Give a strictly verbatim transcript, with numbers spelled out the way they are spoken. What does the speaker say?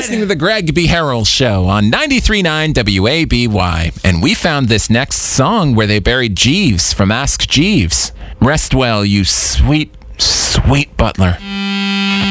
listening to the Greg B. Harrell Show on ninety-three point nine W A B Y. And we found this next song where they buried Jeeves from Ask Jeeves. Rest well, you sweet, sweet butler.